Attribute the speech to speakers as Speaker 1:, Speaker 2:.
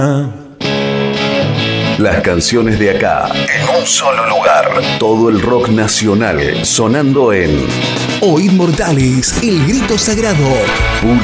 Speaker 1: Las canciones de acá, en un solo lugar. Todo el rock nacional sonando en
Speaker 2: O Inmortales, el grito sagrado.